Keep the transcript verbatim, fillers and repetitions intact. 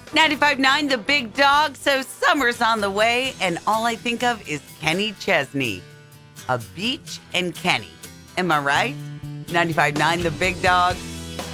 ninety-five point nine The Big Dog. So summer's on the way, and all I think of is Kenny Chesney. A beach and Kenny. Am I right? ninety-five point nine The Big Dog.